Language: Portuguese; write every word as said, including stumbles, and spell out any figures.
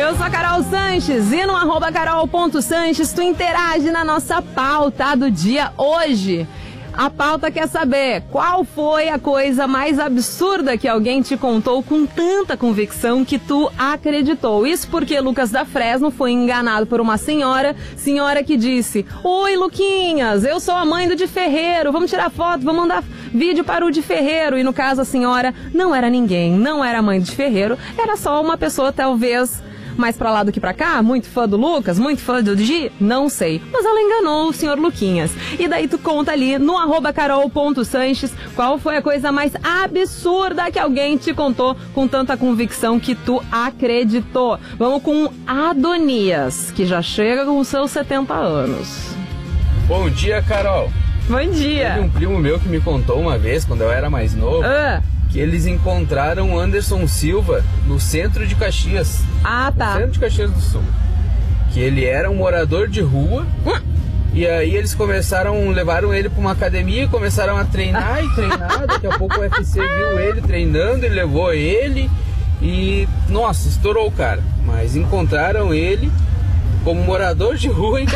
Eu sou a Carol Sanches e no arroba carol.sanches tu interage na nossa pauta do dia hoje. A pauta quer saber qual foi a coisa mais absurda que alguém te contou com tanta convicção que tu acreditou. Isso porque Lucas da Fresno foi enganado por uma senhora, senhora que disse: "Oi, Luquinhas, eu sou a mãe do Di Ferreiro, vamos tirar foto, vamos mandar vídeo para o Di Ferreiro." E no caso a senhora não era ninguém, não era a mãe do Di Ferreiro, era só uma pessoa talvez mais pra lá do que pra cá, muito fã do Lucas, muito fã do Di, não sei. Mas ela enganou o senhor Luquinhas. E daí tu conta ali no arroba carol.sanches qual foi a coisa mais absurda que alguém te contou com tanta convicção que tu acreditou. Vamos com Adonias, que já chega com os seus setenta anos. Bom dia, Carol. Bom dia. Teve um primo meu que me contou uma vez, quando eu era mais novo, Ah. que eles encontraram o Anderson Silva no centro de Caxias. Ah, tá. No centro de Caxias do Sul. Que ele era um morador de rua. Hum. E aí eles começaram, levaram ele para uma academia e começaram a treinar e treinar. Daqui a pouco o U F C viu ele treinando e levou ele. E, nossa, estourou o cara. Mas encontraram ele como morador de rua em